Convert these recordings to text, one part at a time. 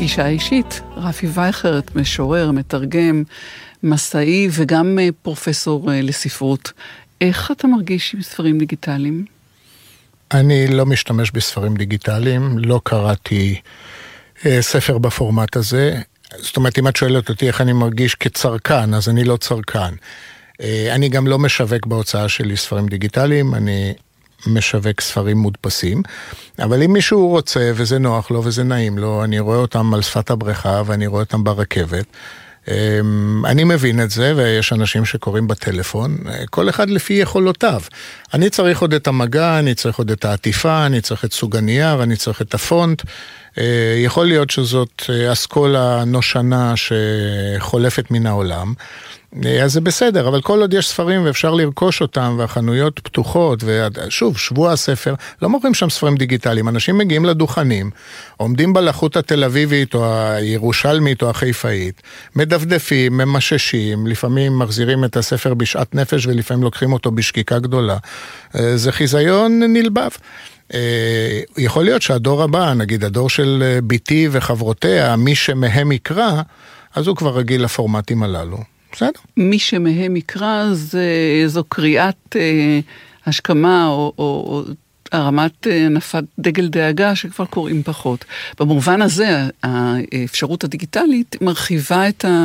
פגישה אישית. רפי וייכרט, משורר, מתרגם, מסעי וגם פרופסור לספרות. איך אתה מרגיש עם ספרים דיגיטליים? אני לא משתמש בספרים דיגיטליים, לא קראתי ספר בפורמט הזה. זאת אומרת, אם את שואלת אותי איך אני מרגיש כצרכן, אז אני לא צרכן. אני גם לא משווק בהוצאה שלי ספרים דיגיטליים, אני משווק ספרים מודפסים, אבל אם מישהו רוצה וזה נוח לו וזה נעים לו, אני רואה אותם על שפת הבריכה ואני רואה אותם ברכבת, אני מבין את זה, ויש אנשים שקוראים בטלפון, כל אחד לפי יכולותיו. אני צריך עוד את המגע, אני צריך עוד את העטיפה, אני צריך את סוג הנייר, אני צריך את הפונט. יכול להיות שזאת אסכולה נושנה שחולפת מן העולם, אז זה בסדר, אבל כל עוד יש ספרים ואפשר לרכוש אותם, והחנויות פתוחות, ושוב, שבוע הספר, לא מוכרים שם ספרים דיגיטליים, אנשים מגיעים לדוכנים, עומדים בלחות התל אביבית, או הירושלמית, או החיפאית, מדפדפים, ממששים, לפעמים מחזירים את הספר בשעת נפש, ולפעמים לוקחים אותו בשקיקה גדולה. זה חיזיון נלבב. יכול להיות שהדור הבא, נגיד הדור של ביתי וחברותיה, מי שמהם יקרא, אז הוא כבר רגיל לפורמטים הללו. בסדר. מי שמהם יקרא, זו קריאת השכמה או הרמת נפת דגל דאגה שכבר קוראים פחות. במובן הזה, האפשרות הדיגיטלית מרחיבה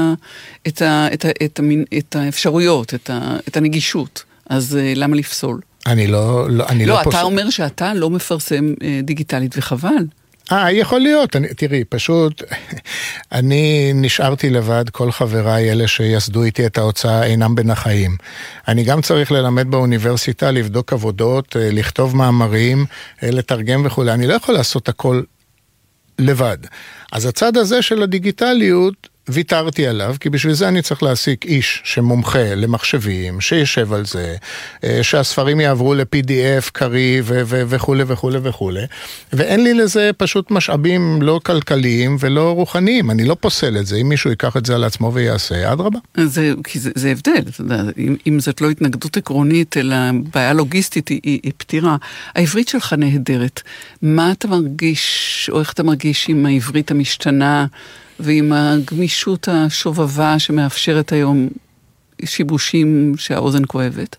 את האפשרויות, את הנגישות. אז למה לפסול? אני לא אתה אומר שאתה לא מפרסם דיגיטלית וחבל. יכול להיות, תראי, פשוט, אני נשארתי לבד, כל חבריי, אלה שיסדו איתי את ההוצאה, אינם בין החיים. אני גם צריך ללמד באוניברסיטה, לבדוק עבודות, לכתוב מאמרים, לתרגם וכו'. אני לא יכול לעשות הכל לבד. אז הצד הזה של הדיגיטליות, ויתרתי עליו, כי בשביל זה אני צריך להעסיק איש שמומחה למחשבים, שישב על זה, שהספרים יעברו ל-PDF, קרי וכו' וכו' וכו'. ואין לי לזה פשוט משאבים לא כלכליים ולא רוחניים. אני לא פוסל את זה. אם מישהו ייקח את זה על עצמו ויעשה, אדרבה. כי זה הבדל. אתה יודע, אם זאת לא התנגדות עקרונית, אלא בעיה לוגיסטית, היא פתירה. העברית שלך נהדרת. מה אתה מרגיש, או איך אתה מרגיש עם העברית המשתנה, ועם הגמישות השובבה שמאפשרת היום שיבושים שהאוזן כואבת?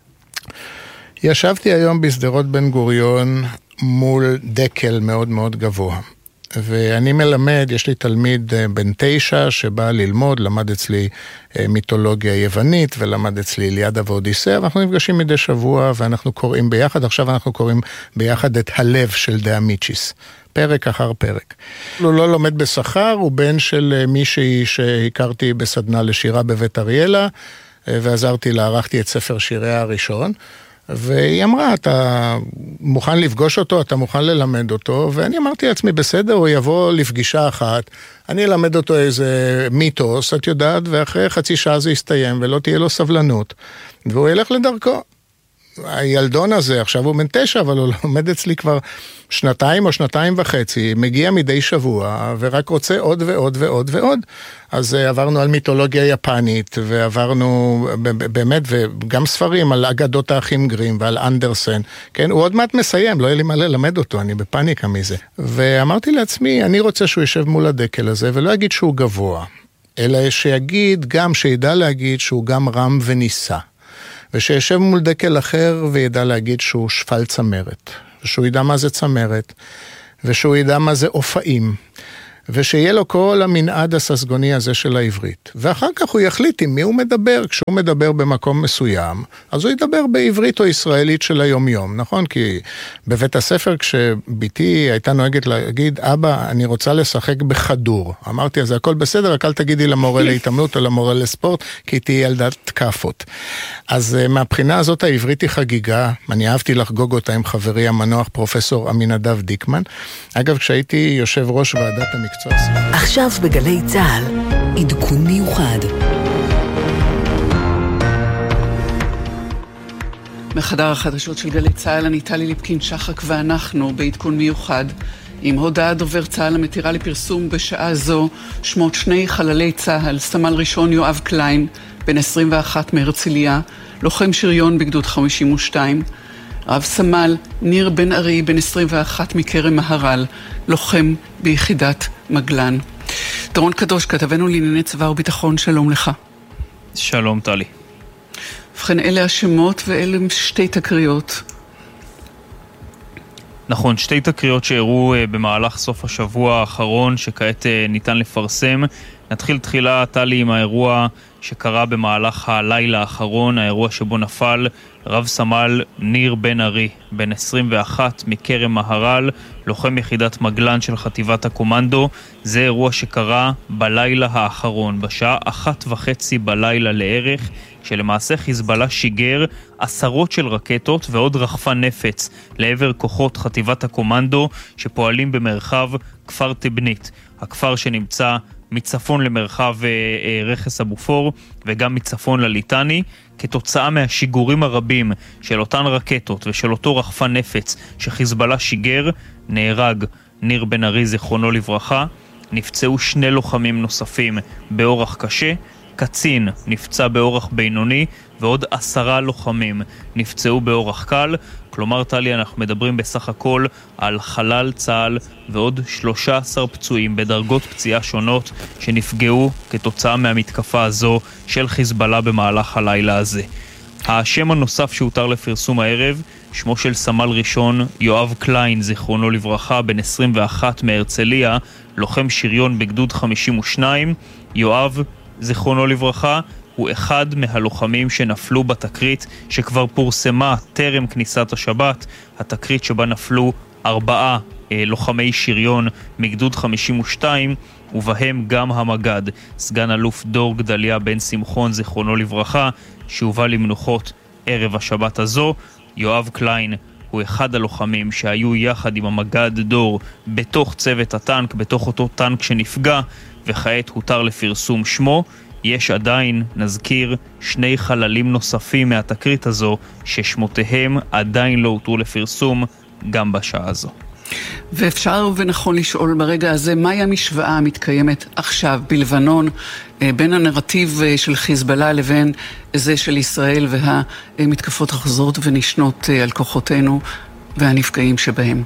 ישבתי היום בשדרות בן גוריון מול דקל מאוד מאוד גבוה. ואני מלמד, יש לי תלמיד בן 9 שבא ללמוד, למד אצלי מיתולוגיה יוונית, ולמד אצלי איליאדה ואודיסאה, ואנחנו נפגשים מדי שבוע ואנחנו קוראים ביחד, עכשיו אנחנו קוראים ביחד את הלב של דאמיצ'יס. פרק אחר פרק. הוא לא לומד בשכר, הוא בן של מישהי שהכרתי בסדנה לשירה בבית אריאלה, ועזרתי לה, ערכתי את ספר שיריה הראשון, והיא אמרה, אתה מוכן לפגוש אותו, אתה מוכן ללמד אותו, ואני אמרתי לעצמי, בסדר, הוא יבוא לפגישה אחת, אני אלמד אותו איזה מיתוס, את יודעת, ואחרי חצי שעה זה יסתיים, ולא תהיה לו סבלנות, והוא ילך לדרכו. הילדון הזה, עכשיו הוא בן 9, אבל הוא לומד אצלי כבר 2 או 2.5, מגיע מדי שבוע, ורק רוצה עוד ועוד ועוד ועוד. אז עברנו על מיתולוגיה יפנית, ועברנו באמת, וגם ספרים על אגדות האחים גרים, ועל אנדרסן. כן, הוא עוד מעט מסיים, לא יהיה לי מה ללמד אותו, אני בפאניקה מזה. ואמרתי לעצמי, אני רוצה שהוא יישב מול הדקל הזה, ולא יגיד שהוא גבוה, אלא שיגיד גם, שידע להגיד שהוא גם רם וניסה. ושישב מול דקל אחר וידע להגיד שהוא שפל צמרת, ושהוא ידע מה זה צמרת, ושהוא ידע מה זה אופאים, ושיהיה לו כל המנעד הססגוני הזה של העברית. ואחר כך הוא יחליט עם מי הוא מדבר. כשהוא מדבר במקום מסוים, אז הוא ידבר בעברית או ישראלית של היום-יום, נכון? כי בבית הספר כשביתי הייתה נוהגת להגיד, אבא, אני רוצה לשחק בכדור. אמרתי, אז זה הכל בסדר, רק אל תגידי למורה להתאמנות או למורה לספורט, כי תהיה ילדת כפות. אז מהבחינה הזאת העברית היא חגיגה, אני אהבתי לחגוג אותה עם חברי המנוח פרופסור אמינדב דיקמן. אגב, כשהייתי יושב ראש ועדת המקצוע, עכשיו בגלי צהל, עדכון מיוחד. מחדר החדשות של גלי צהל, אני טלי ליפקין שחק ואנחנו בעדכון מיוחד. עם הודעה דובר צהל המתירה לפרסום בשעה זו שמות 2 חללי צהל, סמל ראשון יואב קליין, בן 21 מהרצליה, לוחם שריון בגדוד 52, רב סמל ניר בן ארי, בן 21 מכרם מהר"ל, לוחם ביחידת מגלן. דורון קדוש, כתבנו לענייני צבא וביטחון, שלום לך. שלום טלי. ובכן, אלה השמות ואלה שתי תקריות. נכון, שתי תקריות שאירעו במהלך סוף השבוע האחרון שכעת ניתן לפרסם. נתחיל תחילה טלי עם האירוע שקרה במהלך הלילה האחרון, האירוע שבו נפל רב סמל ניר בן ארי, בן 21 מכרם מהר"ל, לוחם יחידת מגלן של חטיבת הקומנדו. זה אירוע שקרה בלילה האחרון, בשעה 1:30 בלילה לערך, שלמעשה חיזבאללה שיגר עשרות של רקטות ועוד רחפן נפץ לעבר כוחות חטיבת הקומנדו שפועלים במרחב כפר תבנית, הכפר שנמצא מצפון למרחב רכס הבופור וגם מצפון לליטני. כתוצאה מהשיגורים הרבים של אותן רקטות ושל אותו רחפן נפץ שחיזבאללה שיגר, נהרג ניר בן ארי זיכרונו לברכה, נפצעו 2 לוחמים נוספים באורח קשה, קצין נפצע באורח בינוני ועוד 10 לוחמים נפצעו באורח קל. כלומר טלי, אנחנו מדברים בסך הכל על חלל צה"ל ועוד 13 פצועים בדרגות פציעה שונות שנפגעו כתוצאה מהמתקפה הזו של חיזבאללה במהלך הלילה הזה. השם הנוסף שהותר לפרסום הערב, שמו של סמל ראשון יואב קליין זיכרונו לברכה, בן 21 מהרצליה, לוחם שריון בגדוד 52. יואב זיכרונו לברכה הוא אחד מהלוחמים שנפלו בתקרית שכבר פורסמה טרם כניסת השבת, התקרית שבה נפלו 4 לוחמי שריון מגדוד 52, ובהם גם המגד, סגן אלוף דור גדליה בן שמחון זיכרונו לברכה, שהובא למנוחות ערב השבת הזו. יואב קליין הוא אחד הלוחמים שהיו יחד עם המגד דור בתוך צוות הטנק, בתוך אותו טנק שנפגע, וכעת הותר לפרסום שמו. יש עדיין, נזכיר, 2 חללים נוספים מהתקרית הזו ששמותיהם עדיין לא הותרו לפרסום גם בשעה הזו. ואפשר ונכון לשאול ברגע הזה, מהי המשוואה המתקיימת עכשיו בלבנון בין הנרטיב של חיזבאללה לבין זה של ישראל והמתקפות החוזרות ונשנות על כוחותינו והנפגעים שבהם?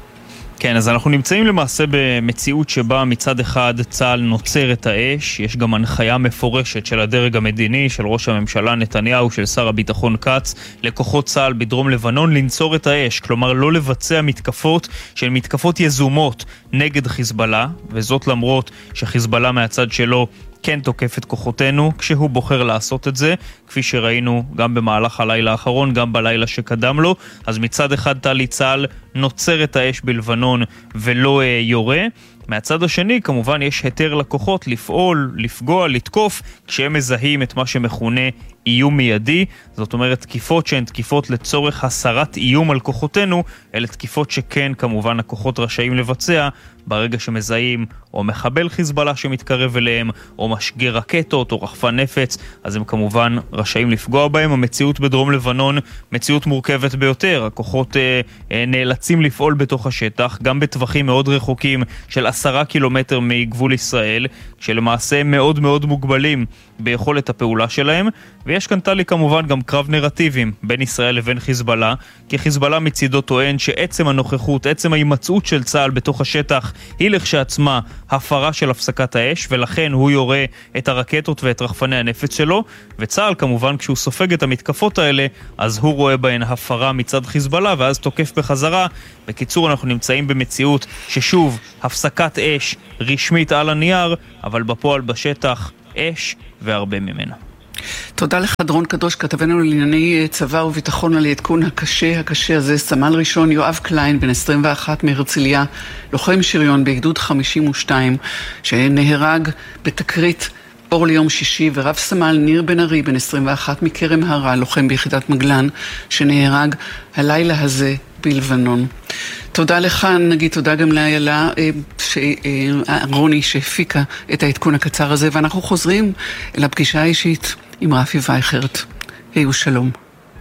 כן, אז אנחנו נמצאים למעשה במציאות שבה מצד אחד צה"ל נוצר את האש, יש גם הנחיה מפורשת של הדרג המדיני, של ראש הממשלה נתניהו, של שר הביטחון קץ, לכוחות צה"ל בדרום לבנון לנצור את האש, כלומר לא לבצע מתקפות של מתקפות יזומות נגד חיזבאללה, וזאת למרות שחיזבאללה מהצד שלו כן תוקף את כוחותינו כשהוא בוחר לעשות את זה, כפי שראינו גם במהלך הלילה האחרון, גם בלילה שקדם לו. אז מצד אחד טלי, צה"ל נוצר את האש בלבנון ולא יורה. מהצד השני כמובן יש היתר לכוחות לפעול, לפגוע, לתקוף, כשהם מזהים את מה שמכונה איום מיידי. זאת אומרת תקיפות שהן תקיפות לצורך הסרת איום על כוחותינו, אלה תקיפות שכן כמובן הכוחות רשאים לבצע ברגע שמזהים או מחבל חיזבאללה שמתקרב אליהם, או משגר רקטות או רחפן נפץ, אז הם כמובן רשאים לפגוע בהם. המציאות בדרום לבנון מציאות מורכבת ביותר, הכוחות נאלצים לפעול בתוך השטח, גם בטווחים מאוד רחוקים של 10 קילומטר מגבול ישראל, שלמעשה מאוד מאוד מוגבלים ביכולת הפעולה שלהם. ויש כאן טלי כמובן גם קרב נרטיבים בין ישראל לבין חיזבאללה, כי חיזבאללה מצידו טוען שעצם הנוכחות, עצם ההימצאות של צה"ל בתוך השטח היא לכשעצמה הפרה של הפסקת האש, ולכן הוא יורה את הרקטות ואת רחפני הנפץ שלו, וצה"ל כמובן כשהוא סופג את המתקפות האלה אז הוא רואה בהן הפרה מצד חיזבאללה ואז תוקף בחזרה. בקיצור, אנחנו נמצאים במציאות ששוב הפסקת אש רשמית על הנייר, אבל בפועל בשטח אש והרבה ממנה. תודה לך דורון קדוש, כתבנו לענייני צבא וביטחון על העדכון הקשה הזה. סמל ראשון יואב קליין, בן 21 מהרצליה, לוחם שריון בגדוד 52, שנהרג בתקרית אור ליום שישי, ורב סמל ניר בן ארי, בן 21 מכרם מהר"ל, לוחם ביחידת מגלן, שנהרג הלילה הזה בלבנון. תודה לך, נגיד תודה גם לאיילה רוני שהפיקה את העדכון הקצר הזה, ואנחנו חוזרים אל הפגישה האישית עם רפי וייכרט. היו שלום.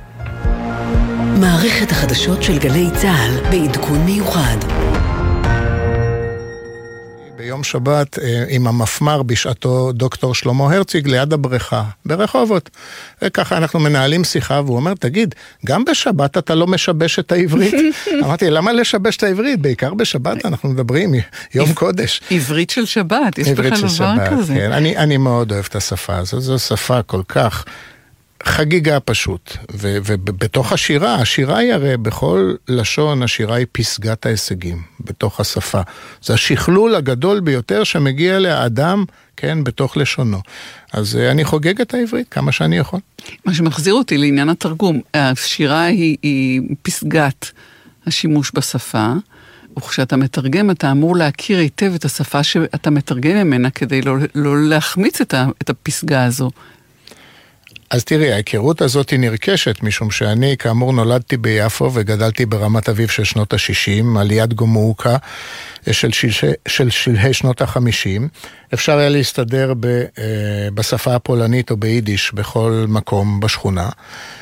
מערכת החדשות של גלי צה"ל בעדכון מיוחד. ביום שבת עם המפמר בשעתו דוקטור שלמה הרציג ליד הבריכה, ברחובות. וככה אנחנו מנהלים שיחה, והוא אומר, תגיד, גם בשבת אתה לא משבש את העברית? אמרתי, למה לשבש את העברית? בעיקר בשבת אנחנו מדברים, יום קודש. עברית של שבת, יש בכלל דבר כזה. כן, אני מאוד אוהב את השפה הזאת, זו שפה כל כך חגיגה פשוט, ובתוך השירה היא הרי בכל לשון, השירה היא פסגת ההישגים, בתוך השפה. זה השכלול הגדול ביותר שמגיע לאדם, כן, בתוך לשונו. אז אני חוגג את העברית כמה שאני יכול. מה שמחזיר אותי לעניין התרגום, השירה היא פסגת השימוש בשפה, וכשאתה מתרגם, אתה אמור להכיר היטב את השפה שאתה מתרגם ממנה, כדי לא להחמיץ את הפסגה הזו. אז תראי, ההיכרות הזאת היא נרכשת, משום שאני כאמור נולדתי ביפו וגדלתי ברמת אביב של שנות ה-60, על יד גומוקה של שלהי שנות ה-50. אפשר היה להסתדר בשפה הפולנית או ביידיש בכל מקום בשכונה.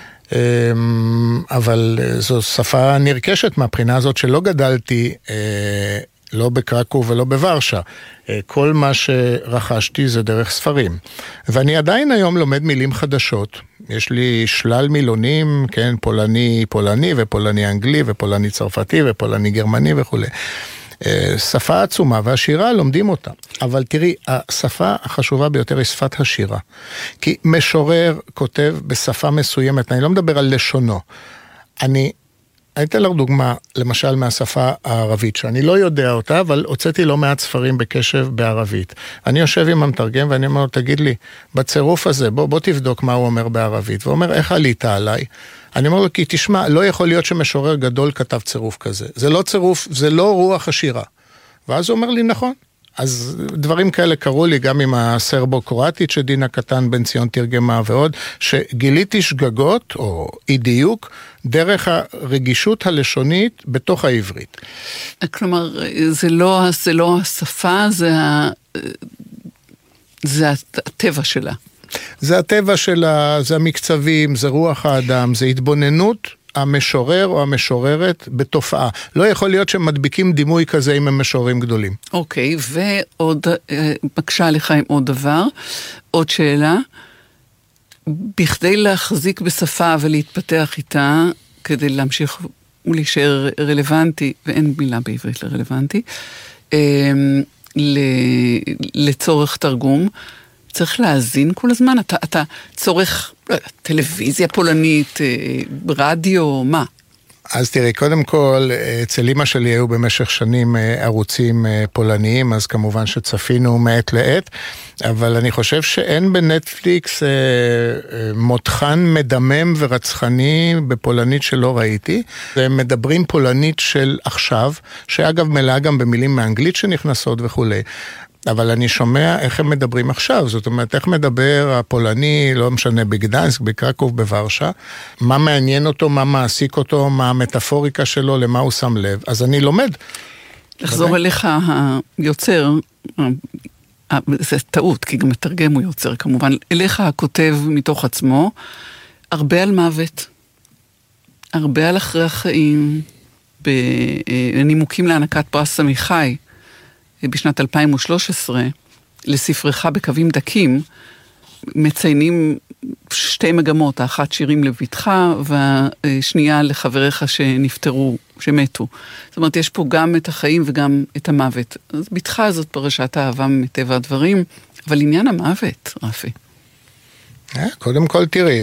אבל זו שפה נרכשת מהבחינה הזאת שלא גדלתי לא בקרקוב ולא בוורשה. כל מה שרכשתי זה דרך ספרים. ואני עדיין היום לומד מילים חדשות. יש לי שלל מילונים, כן, פולני ופולני אנגלי ופולני צרפתי ופולני גרמני וכו'. שפה עצומה, והשירה לומדים אותה. אבל תראי, השפה החשובה ביותר היא שפת השירה. כי משורר כותב בשפה מסוימת, אני לא מדבר על לשונו. אני אתן לך דוגמה, למשל מהשפה הערבית, שאני לא יודע אותה, אבל הוצאתי לא מעט ספרים בקשב בערבית. אני יושב עם המתרגם ואני אומר, תגיד לי, בצירוף הזה, בוא תבדוק מה הוא אומר בערבית. והוא אומר, איך עלית עליי? אני אומר לו, כי תשמע, לא יכול להיות שמשורר גדול כתב צירוף כזה. זה לא צירוף, זה לא רוח השירה. ואז הוא אומר לי, נכון. אז דברים כאלה קראו לי גם עם הסרבו-קרואטית שדינה קטן בן ציון תרגמה ועוד, שגיליתי שגגות או אי דיוק דרך הרגישות הלשונית בתוך העברית. כלומר, זה לא השפה, זה הטבע שלה. זה הטבע שלה, זה המקצבים, זה רוח האדם, זה התבוננות המשורר או המשוררת בתופעה. לא יכול להיות שמדביקים דימוי כזה אם הם משוררים גדולים. אוקיי, ועוד, בקשה לך עם עוד דבר, עוד שאלה, בכדי להחזיק בשפה ולהתפתח איתה, כדי להמשיך ולהישאר רלוונטי, ואין מילה בעברית לרלוונטי, לצורך תרגום, צריך להאזין כל הזמן, אתה צורך טלוויזיה פולנית, רדיו, מה? אז תראי, קודם כל, אצל אמא שלי היו במשך שנים ערוצים פולניים, אז כמובן שצפינו מעת לעת, אבל אני חושב שאין בנטפליקס מותחן מדמם ורצחני בפולנית שלא ראיתי. הם מדברים פולנית של עכשיו, שאגב מלאה גם במילים מאנגלית שנכנסות וכו'. אבל אני שומע איך הם מדברים עכשיו, זאת אומרת, איך מדבר הפולני, לא משנה, בגדנסק, בקרקוב, בוורשה, מה מעניין אותו, מה מעסיק אותו, מה המטאפוריקה שלו, למה הוא שם לב. אז אני לומד. לחזור אליך היוצר, זה טעות, כי גם מתרגם הוא יוצר, כמובן. אליך הכותב מתוך עצמו, הרבה על מוות, הרבה על אחרי החיים, בנימוקים להענקת פרס עמיחי, בשנת 2013, לספרך בקווים דקים, מציינים שתי מגמות, האחת שירים לביתך, והשנייה לחבריך שנפטרו, שמתו. זאת אומרת, יש פה גם את החיים וגם את המוות. אז ביתך זאת פרשת האהבה מטבע הדברים, אבל עניין המוות, רפי. קודם כל תראי,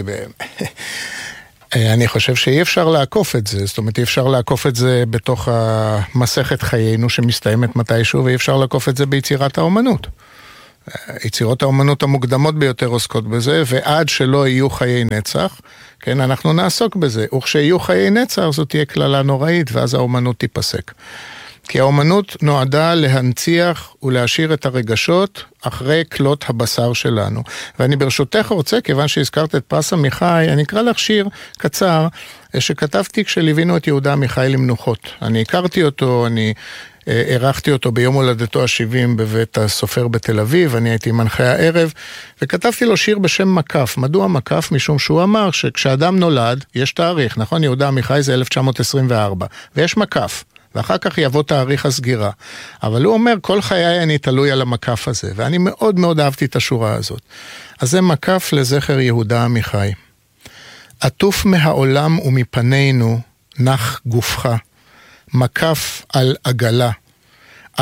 אני חושב שאי אפשר לעקוף את זה, זאת אומרת אי אפשר לעקוף את זה בתוך המסכת חיינו שמסתיימת מתישהו, ואי אפשר לעקוף את זה ביצירת האומנות. יצירות האומנות המוקדמות ביותר עוסקות בזה, ועד שלא יהיו חיי נצח, כן, אנחנו נעסוק בזה, וכשיהיו חיי נצח זאת תהיה כללה נוראית, ואז האומנות תיפסק. כי האומנות נועדה להנציח ולהשאיר את הרגשות אחרי כלות הבשר שלנו. ואני ברשותך רוצה, כיוון שהזכרת את פרס עמיחי, אני אקרא לך שיר קצר, שכתבתי כשליווינו את יהודה עמיחי למנוחות. אני הכרתי אותו, אני ערכתי אותו ביום הולדתו ה-70 בבית הסופר בתל אביב, אני הייתי מנחה הערב, וכתבתי לו שיר בשם מקף. מדוע מקף? משום שהוא אמר שכשאדם נולד, יש תאריך, נכון? יהודה עמיחי זה 1924, ויש מקף. ואחר כך יבוא תאריך הסגירה. אבל הוא אומר, כל חיי אני תלוי על המקף הזה, ואני מאוד מאוד אהבתי את השורה הזאת. אז זה מקף לזכר יהודה עמיחי. עטוף מהעולם ומפנינו נח גופך, מקף על עגלה.